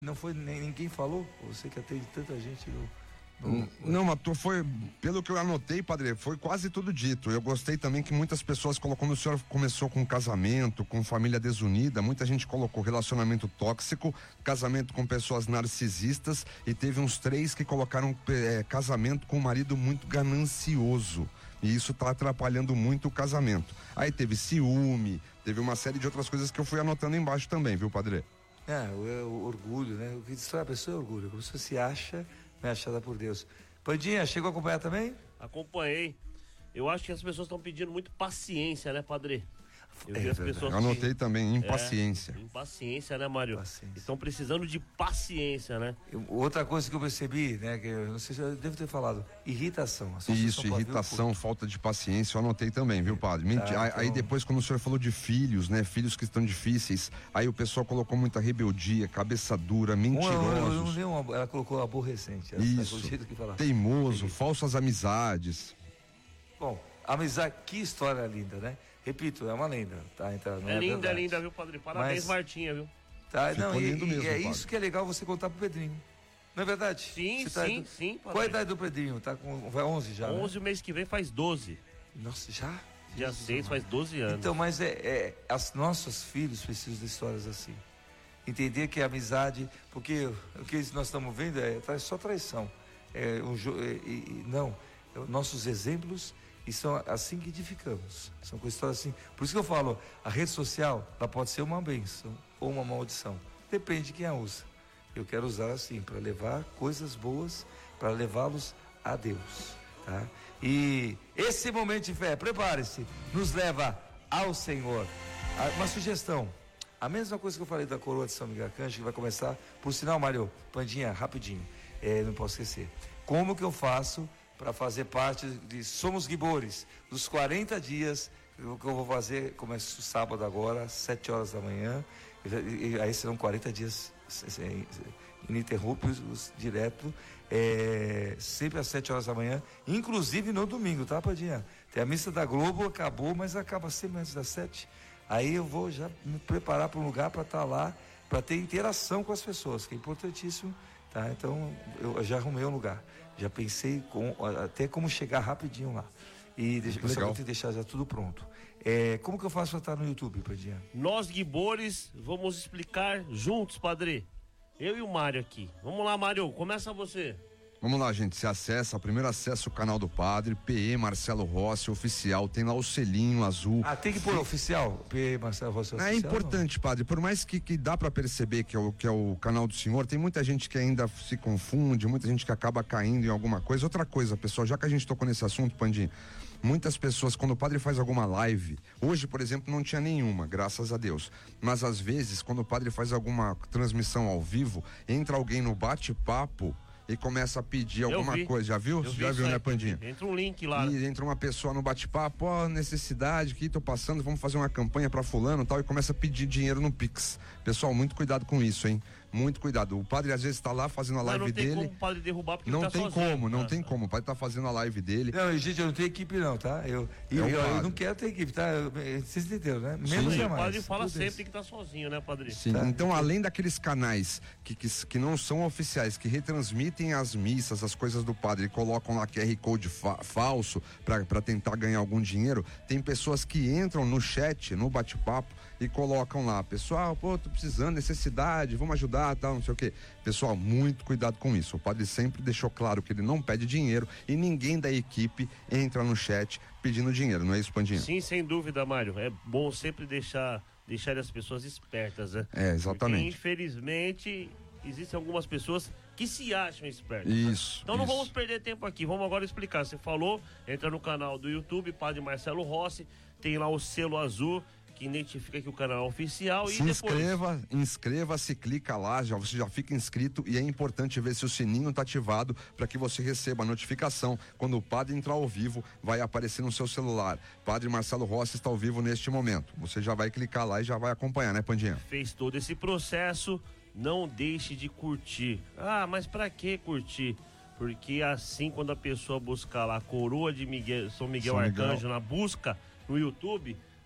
Não foi, ninguém falou? Você que atende tanta gente Não, mas foi, pelo que eu anotei, padre, foi quase tudo dito. Eu gostei também que muitas pessoas colocou, quando o senhor começou com casamento, com família desunida, muita gente colocou relacionamento tóxico, casamento com pessoas narcisistas, e teve uns 3 que colocaram casamento com um marido muito ganancioso. E isso tá atrapalhando muito o casamento. Aí teve ciúme, teve uma série de outras coisas que eu fui anotando embaixo também, viu, padre? O orgulho, né? O que destrói a pessoa é orgulho. Como você se acha, não é achada por Deus. Pandinha, chegou a acompanhar também? Acompanhei. Eu acho que as pessoas estão pedindo muito paciência, né, padre? Eu anotei também, impaciência. Impaciência, né, Mário? Estão precisando de paciência, né? Outra coisa que eu percebi, né, que eu não sei se eu devo ter falado, irritação. Isso, irritação, falta de paciência, eu anotei também, viu, padre? Aí depois, quando o senhor falou de filhos, né, filhos que estão difíceis, aí o pessoal colocou muita rebeldia, cabeça dura, mentirosos. Ela colocou aborrecente. Isso, teimoso, falsas amizades. Bom, amizade, que história linda, né? Repito, é uma lenda, tá? Então, é linda, viu, padre? Parabéns, Martinha, viu? Tá, não, lindo mesmo, é isso que é legal você contar pro Pedrinho. Não é verdade? Sim, sim. Qual a idade do Pedrinho? Tá vai 11 já, 11, o mês que vem faz 12. Nossa, já? Dia 6 faz 12 anos. Então, mas nossos filhos precisam de histórias assim. Entender que a amizade, porque o que nós estamos vendo é só traição. Nossos exemplos, e são assim que edificamos. São com histórias assim. Por isso que eu falo, a rede social, ela pode ser uma bênção ou uma maldição. Depende de quem a usa. Eu quero usar assim, para levar coisas boas, para levá-los a Deus, tá? E esse momento de fé, prepare-se, nos leva ao Senhor. Uma sugestão, a mesma coisa que eu falei da coroa de São Miguel Arcanjo, que vai começar, por sinal, Mário, Pandinha, rapidinho, não posso esquecer. Como que eu faço para fazer parte de Somos Guibores, dos 40 dias, o que eu vou fazer, começo sábado agora, às 7 horas da manhã, e aí serão 40 dias ininterruptos, direto, sempre às 7 horas da manhã, inclusive no domingo, tá, Padinha? Tem a missa da Globo, acabou, mas acaba sempre antes das 7. Aí eu vou já me preparar para um lugar para estar lá, para ter interação com as pessoas, que é importantíssimo, tá? Então eu já arrumei um lugar, já pensei até como chegar rapidinho lá. E só vou ter que deixar já tudo pronto. Como que eu faço para estar no YouTube, Padinha? Nós, Guibores, vamos explicar juntos, padre. Eu e o Mário aqui. Vamos lá, Mário, começa você. Vamos lá, gente, você acessa, primeiro acessa o canal do padre, PE Marcelo Rossi, oficial, tem lá o selinho azul. Tem que pôr oficial? PE Marcelo Rossi oficial? É importante, não? Padre, por mais que dá pra perceber que é o canal do senhor, tem muita gente que ainda se confunde, muita gente que acaba caindo em alguma coisa. Outra coisa, pessoal, já que a gente tocou nesse assunto, Pandinho, muitas pessoas, quando o padre faz alguma live, hoje, por exemplo, não tinha nenhuma, graças a Deus, mas às vezes, quando o padre faz alguma transmissão ao vivo, entra alguém no bate-papo e começa a pedir alguma coisa, já viu? Já viu, né, Pandinha? Entra um link lá. E entra uma pessoa no bate-papo, necessidade, que tô passando, vamos fazer uma campanha pra fulano e tal, e começa a pedir dinheiro no Pix. Pessoal, muito cuidado com isso, hein? Muito cuidado. O padre às vezes tá lá fazendo a live dele. Não tem como o padre derrubar porque não ele tá tem sozinho. Não tem como. O padre tá fazendo a live dele. Não, gente, eu não tenho equipe não, tá? Eu não quero ter equipe, tá? Vocês entenderam, né? Menos jamais. O padre fala sempre que tá sozinho, né, padre? Sim, tá. Então além daqueles canais que não são oficiais, que retransmitem as missas, as coisas do padre, e colocam lá QR Code falso pra tentar ganhar algum dinheiro, tem pessoas que entram no chat, no bate-papo, e colocam lá, pessoal, tô precisando, necessidade, vamos ajudar, tal, não sei o quê. Pessoal, muito cuidado com isso. O padre sempre deixou claro que ele não pede dinheiro e ninguém da equipe entra no chat pedindo dinheiro, não é isso, Pandinha? Sim, sem dúvida, Mário. É bom sempre deixar as pessoas espertas, né? Exatamente. Porque, infelizmente, existem algumas pessoas que se acham espertas. Isso. Então não vamos perder tempo aqui, vamos agora explicar. Você falou, entra no canal do YouTube, Padre Marcelo Rossi, tem lá o selo azul que identifica que o canal é oficial. Se inscreva-se, clica lá, você já fica inscrito, e é importante ver se o sininho está ativado para que você receba a notificação quando o padre entrar ao vivo, vai aparecer no seu celular. Padre Marcelo Rossi está ao vivo neste momento. Você já vai clicar lá e já vai acompanhar, né, Pandinha? Fez todo esse processo, não deixe de curtir. Mas para que curtir? Porque assim, quando a pessoa buscar lá a coroa de São Miguel Arcanjo na busca no YouTube,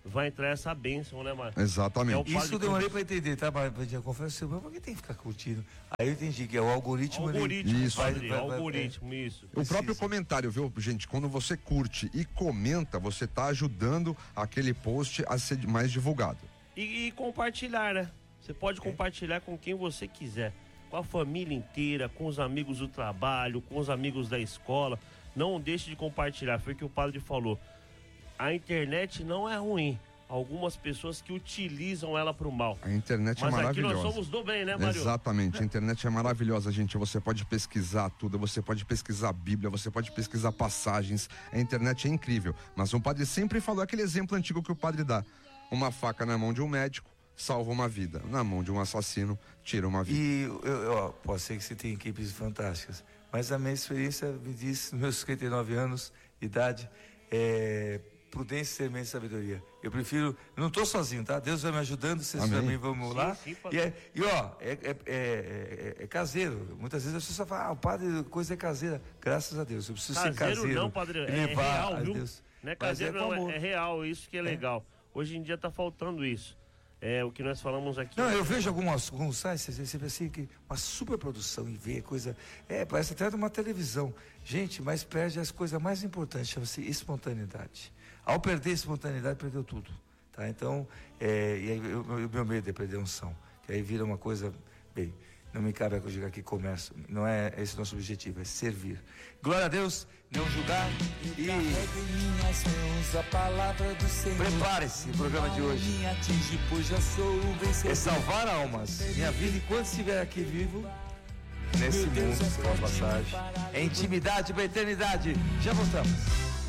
vai entrar essa bênção, né, Mário? Exatamente. Isso eu demorei para entender, tá? Mas eu confesso, mas por que tem que ficar curtindo? Aí eu entendi que é o algoritmo. Isso, algoritmo, isso. O próprio comentário, viu, gente? Quando você curte e comenta, você tá ajudando aquele post a ser mais divulgado. E compartilhar, né? Você pode compartilhar com quem você quiser. Com a família inteira, com os amigos do trabalho, com os amigos da escola. Não deixe de compartilhar, foi o que o padre falou. A internet não é ruim. Algumas pessoas que utilizam ela para o mal. A internet é maravilhosa. Mas aqui nós somos do bem, né, Mário? Exatamente, a internet é maravilhosa, gente. Você pode pesquisar tudo, você pode pesquisar a Bíblia, você pode pesquisar passagens. A internet é incrível. Mas o padre sempre falou aquele exemplo antigo que o padre dá. Uma faca na mão de um médico salva uma vida. Na mão de um assassino, tira uma vida. E pode ser que você tenha equipes fantásticas, mas a minha experiência me diz, nos meus 59 anos de idade, prudência, semente e sabedoria. Eu prefiro, eu não estou sozinho, tá? Deus vai me ajudando, vocês também vamos lá. Sim, é caseiro. Muitas vezes as pessoas falam, o padre, coisa é caseira. Graças a Deus, eu preciso ser caseiro. Não, padre, é real, viu? Deus. Não é caseiro, não, é real, isso que é legal. Hoje em dia tá faltando isso. É o que nós falamos aqui. Não, eu vejo alguns sites, você vê assim, que uma super produção e vê coisa. Parece até de uma televisão. Gente, mas perde as coisas mais importantes, chama-se espontaneidade. Ao perder a espontaneidade, perdeu tudo. Tá? Então, e aí, o meu medo é perder a unção. Que aí vira uma coisa. Bem, não me cabe eu diga aqui comércio. Não é esse o nosso objetivo, é servir. Glória a Deus, não julgar e. Prepare-se, o programa de hoje é salvar almas. Minha vida, enquanto estiver aqui vivo, nesse mundo, pela passagem, é intimidade para a eternidade. Já voltamos.